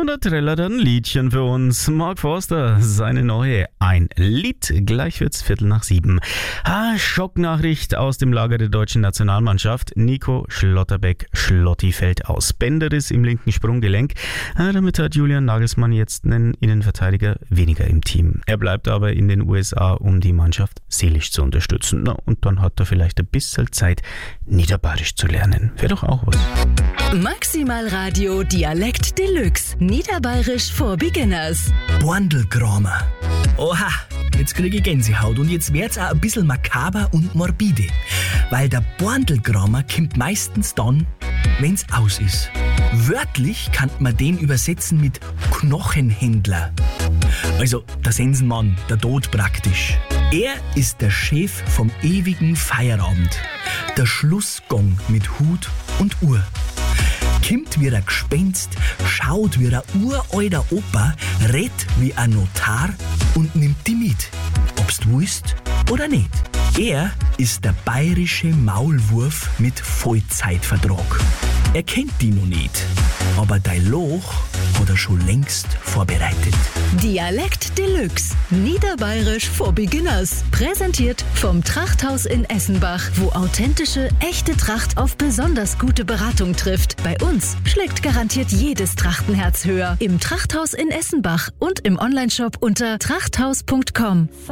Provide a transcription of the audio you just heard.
Und da trällert ein Liedchen für uns. Mark Forster, seine neue Ein Lied. Gleich wird's 6:15. Schocknachricht aus dem Lager der deutschen Nationalmannschaft. Nico Schlotterbeck-Schlotti fällt aus. Bänderriss im linken Sprunggelenk. Damit hat Julian Nagelsmann jetzt einen Innenverteidiger weniger im Team. Er bleibt aber in den USA, um die Mannschaft seelisch zu unterstützen. Na, und dann hat er vielleicht ein bisschen Zeit, Niederbayerisch zu lernen. Wäre doch auch was. Maximal Radio Dialekt Deluxe. Niederbayerisch for Beginners. Borndelkramer. Oha, jetzt kriege ich Gänsehaut und jetzt wird's auch ein bisschen makaber und morbide. Weil der Borndelkramer kommt meistens dann, wenn's aus ist. Wörtlich kann man den übersetzen mit Knochenhändler. Also der Sensenmann, der Tod praktisch. Er ist der Chef vom ewigen Feierabend. Der Schlussgong mit Hut und Uhr. Kommt wie ein Gespenst, schaut wie ein uralter Opa, redt wie ein Notar und nimmt die mit, ob's du willst oder nicht. Er ist der bayerische Maulwurf mit Vollzeitvertrag. Er kennt die noch nicht, aber dein Loch hat er schon längst vorbereitet. Dialekt Deluxe. Niederbayerisch for Beginners. Präsentiert vom Trachthaus in Essenbach, wo authentische, echte Tracht auf besonders gute Beratung trifft. Bei uns schlägt garantiert jedes Trachtenherz höher. Im Trachthaus in Essenbach und im Onlineshop unter trachthaus.com.